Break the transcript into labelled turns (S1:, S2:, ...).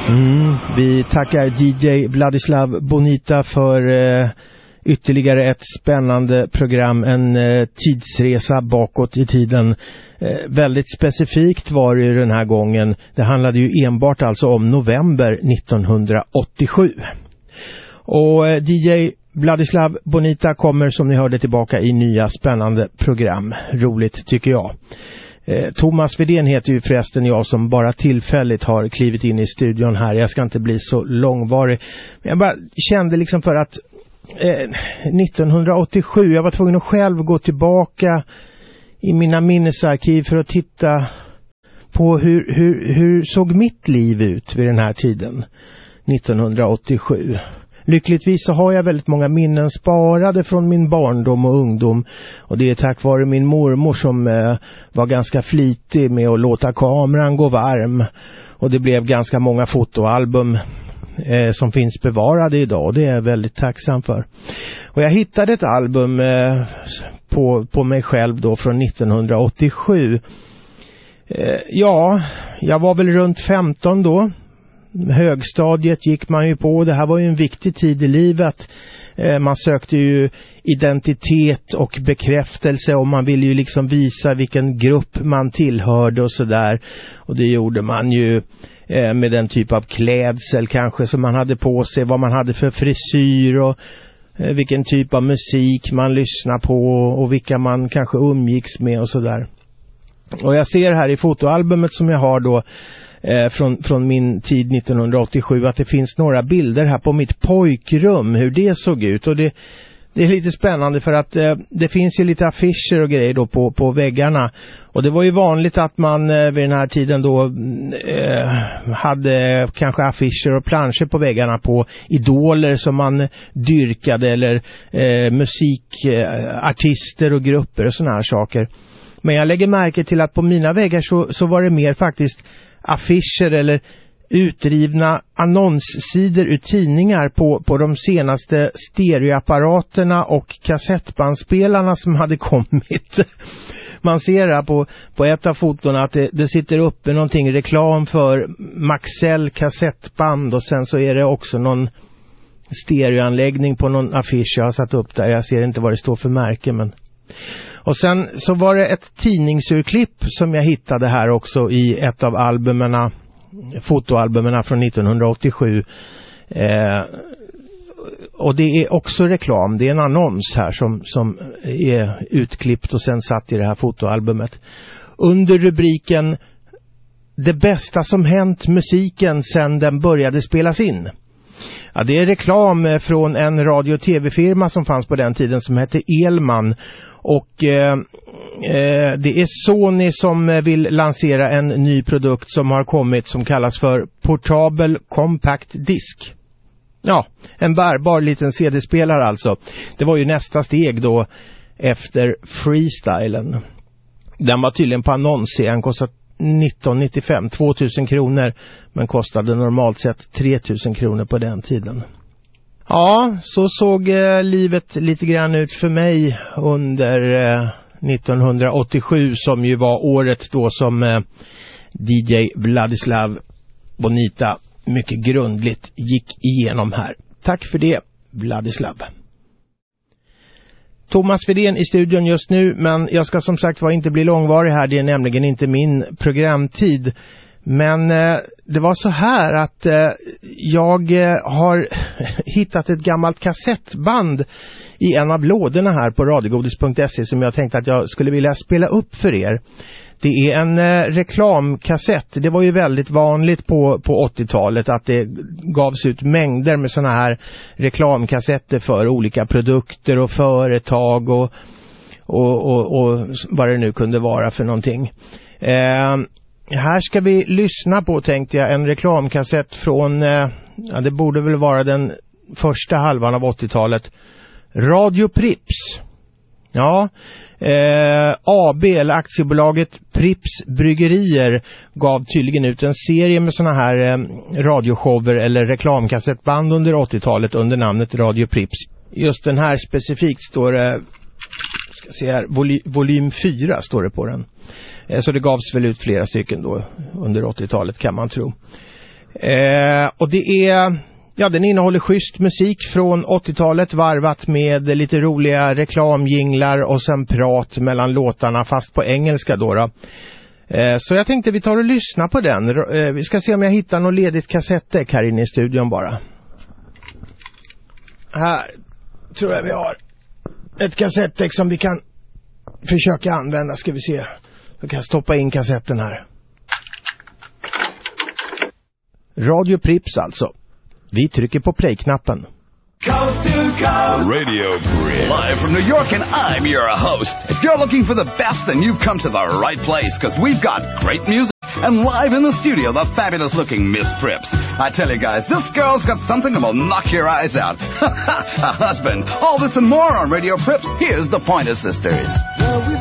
S1: Vi tackar DJ Vladislav Bonita för ytterligare ett spännande program, en tidsresa bakåt i tiden. Väldigt specifikt var det den här gången. Det handlade ju enbart alltså om november 1987. Och DJ Vladislav Bonita kommer, som ni hörde, tillbaka i nya spännande program. Roligt tycker jag. Thomas Widén heter ju förresten jag, som bara tillfälligt har klivit in i studion här. Jag ska inte bli så långvarig. Men jag bara kände liksom för att 1987, jag var tvungen att själv gå tillbaka i mina minnesarkiv för att titta på hur såg mitt liv ut vid den här tiden, 1987. Lyckligtvis så har jag väldigt många minnen sparade från min barndom och ungdom, och det är tack vare min mormor som var ganska flitig med att låta kameran gå varm, och det blev ganska många fotoalbum som finns bevarade idag, och det är jag väldigt tacksam för. Och jag hittade ett album på mig själv då från 1987. Ja, jag var väl runt 15 då. Högstadiet gick man ju på. Det här var ju en viktig tid i livet. Man sökte ju identitet och bekräftelse, och man ville ju liksom visa vilken grupp man tillhörde och sådär. Och det gjorde man ju med den typ av klädsel kanske som man hade på sig, vad man hade för frisyr och vilken typ av musik man lyssnade på och vilka man kanske umgicks med och sådär. Och jag ser här i fotoalbumet som jag har då från min tid 1987 att det finns några bilder här på mitt pojkrum, hur det såg ut. Och det är lite spännande för att det finns ju lite affischer och grejer då på väggarna. Och det var ju vanligt att man vid den här tiden då hade kanske affischer och planscher på väggarna på idoler som man dyrkade, eller musikartister och grupper och såna här saker. Men jag lägger märke till att på mina väggar så var det mer faktiskt affischer eller utrivna annonssidor ur tidningar på de senaste stereoapparaterna och kassettbandspelarna som hade kommit. Man ser här på ett av fotona att det sitter uppe någonting reklam för Maxell kassettband, och sen så är det också någon stereoanläggning på någon affisch jag har satt upp där. Jag ser inte vad det står för märke, men... Och sen så var det ett tidningsurklipp som jag hittade här också i ett av fotoalbumerna från 1987. Och det är också reklam. Det är en annons här som är utklippt och sen satt i det här fotoalbumet. Under rubriken "Det bästa som hänt musiken sedan den började spelas in". Ja, det är reklam från en radio- och tv-firma som fanns på den tiden som hette Elman. Och det är Sony som vill lansera en ny produkt som har kommit som kallas för Portable Compact Disc. Ja, en bärbar liten CD-spelare alltså. Det var ju nästa steg då efter Freestylen. Den var tydligen på annons. Den kostade 1995, 2000 kronor, men kostade normalt sett 3000 kronor på den tiden. Ja, så såg livet lite grann ut för mig under 1987, som ju var året då som DJ Vladislav Bonita mycket grundligt gick igenom här. Tack för det, Vladislav. Thomas Widén i studion just nu, men jag ska som sagt inte bli långvarig här. Det är nämligen inte min programtid. Men det var så här att jag har hittat ett gammalt kassettband i en av lådorna här på radiogodis.se som jag tänkte att jag skulle vilja spela upp för er. Det är en reklamkassett. Det var ju väldigt vanligt på 80-talet att det gavs ut mängder med såna här reklamkassetter för olika produkter och företag och vad det nu kunde vara för någonting. Här ska vi lyssna på, tänkte jag, en reklamkassett från, det borde väl vara den första halvan av 80-talet. Radio Pripps. Ja, AB eller aktiebolaget Pripps Bryggerier gav tydligen ut en serie med såna här radioshower eller reklamkassettband under 80-talet under namnet Radio Pripps. Just den här specifikt står det, ska se här, volym 4 står det på den. Så det gavs väl ut flera stycken då under 80-talet, kan man tro. Och det är, ja, den innehåller schysst musik från 80-talet varvat med lite roliga reklamjinglar och sen prat mellan låtarna fast på engelska då. Så jag tänkte vi tar och lyssnar på den. Vi ska se om jag hittar något ledigt kassettdäck här inne i studion bara. Här tror jag vi har ett kassettdäck som vi kan försöka använda, ska vi se. Jag kan stoppa in kassetten här. Radio Prips alltså. Vi trycker på play-knappen.
S2: Coast to coast Radio Prips. Live from New York, and I'm your host. If you're looking for the best, then you've come to the right place, because we've got great music. And live in the studio, the fabulous-looking Miss Prips. I tell you guys, this girl's got something that will knock your eyes out. A husband. All this and more on Radio Prips. Here's the Pointer Sisters.